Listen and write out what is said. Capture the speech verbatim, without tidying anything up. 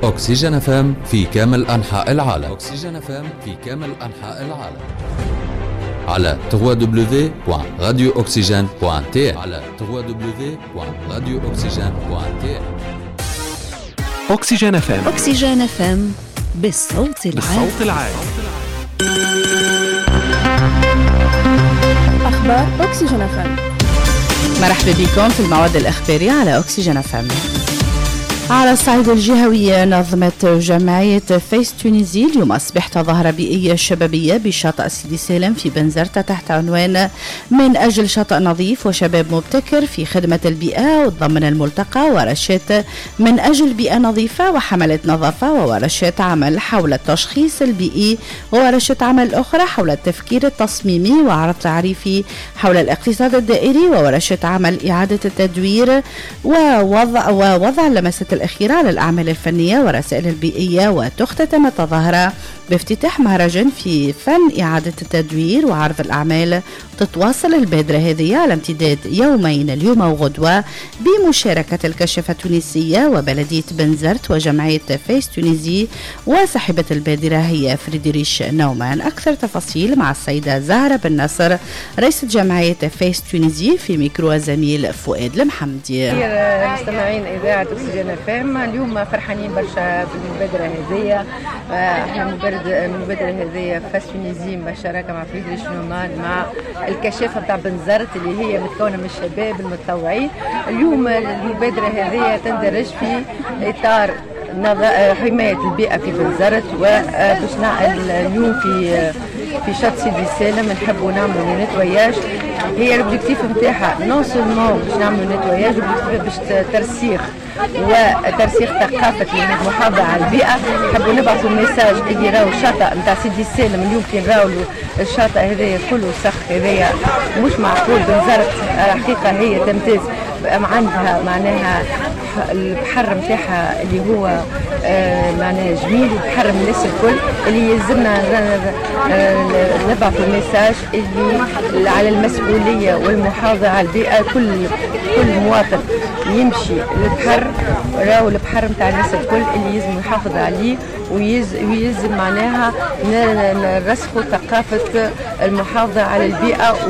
أكسجين اف ام في كامل أنحاء العالم. أكسجين اف ام في كامل أنحاء العالم على دبليو دبليو دبليو دوت راديو أكسجين دوت تي على دبليو دبليو دبليو دوت راديو أكسجين دوت تي. أكسجين اف ام. أكسجين اف ام بالصوت العالي. بالصوت العالي. أخبار أكسجين اف ام. مرحبا بكم في المواد الإخبارية على أكسجين اف ام. على الصعيد الجهوي نظمت جمعية فيس تونيزي اليوم أصبح تظاهرة بيئية شبابية بشاطئ سيدي سالم في بنزرتة تحت عنوان من أجل شاطئ نظيف وشباب مبتكر في خدمة البيئة، وتضمن الملتقى ورشات من أجل بيئة نظيفة وحملة نظافة وورشات عمل حول التشخيص البيئي وورشات عمل أخرى حول التفكير التصميمي وعرض تعريفي حول الاقتصاد الدائري وورشات عمل إعادة التدوير ووضع, ووضع لمسة الأخيرة على الأعمال الفنية ورسائل البيئية. وتختتم التظاهرة بافتتاح مهرجان في فن إعادة التدوير وعرض الأعمال. تتواصل البادرة هذه على امتداد يومين اليوم وغدوة بمشاركة الكشافة التونسية وبلدية بنزرت وجمعية فيس تونيزي، وصاحبة البادرة هي فريدريش نومان. أكثر تفاصيل مع السيدة زهرة بن نصر رئيسة جمعية فيس تونيزي في ميكرو زميل فؤاد المحمدي. مستمعين إذاعة أكسجين اف ام، اليوم فرحانين برشا بالمبادرة هذه. احنا المبادرة هذه فاس تونيزي بالشراكة مع فريدريش نومان مع الكشافة بتاع بنزرت اللي هي متكونة من الشباب المتطوعين. اليوم المبادرة هذه تندرج في إطار حماية البيئة في بنزرت، وباش نعمل اليوم في في شط سيدي سالم نحبوا نعملوا نتوياج. هي الأوبجيكتيف نتاعها نون سولمون باش نعملوا نتوياج، باش ترسيخ وترسيخ ثقافة المحافظة على البيئة. نحبوا نبعثوا ميساج اللي راهو الشاطئ نتاع سيدي سالم اليوم كي نراو الشاطئ هذايا كله سخ هذايا مش معقول. بنزرت حقيقة هي تمتاز، عندها معناها البحر نتاعها اللي هو آه معناها جميل، وبحر من الناس الكل اللي يلزمنا نبعثوا الميساج اللي على المسؤولية والمحافظة على البيئة. كل كل مواطن يمشي للبحر راهو البحر نتاع الناس الكل اللي يلزم يحافظ عليه، ويلزم معناها نرسخوا ثقافة المحافظة على البيئة.